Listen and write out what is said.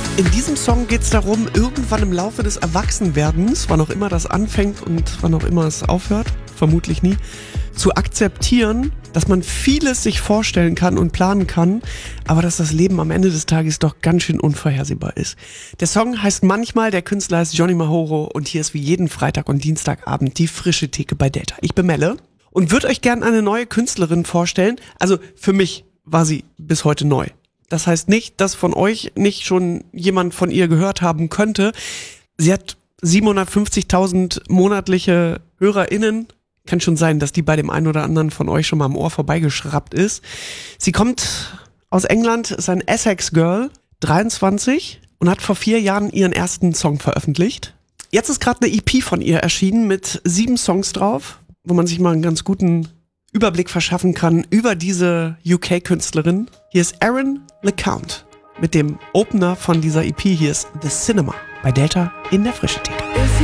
In diesem Song geht es darum, irgendwann im Laufe des Erwachsenwerdens, wann auch immer das anfängt und wann auch immer es aufhört, vermutlich nie, zu akzeptieren, dass man vieles sich vorstellen kann und planen kann, aber dass das Leben am Ende des Tages doch ganz schön unvorhersehbar ist. Der Song heißt Manchmal, der Künstler ist Johnny Mahoro und hier ist wie jeden Freitag und Dienstagabend die frische Theke bei Delta. Ich bin Melle und würde euch gern eine neue Künstlerin vorstellen. Also für mich war sie bis heute neu. Das heißt nicht, dass von euch nicht schon jemand von ihr gehört haben könnte. Sie hat 750.000 monatliche HörerInnen. Kann schon sein, dass die bei dem einen oder anderen von euch schon mal am Ohr vorbeigeschraubt ist. Sie kommt aus England, ist ein Essex-Girl, 23 und hat vor 4 Jahren ihren ersten Song veröffentlicht. Jetzt ist gerade eine EP von ihr erschienen mit 7 Songs drauf, wo man sich mal einen ganz guten Überblick verschaffen kann über diese UK-Künstlerin. Hier ist Erin LeCount mit dem Opener von dieser EP. Hier ist The Cinema bei Delta in der Frische Theke.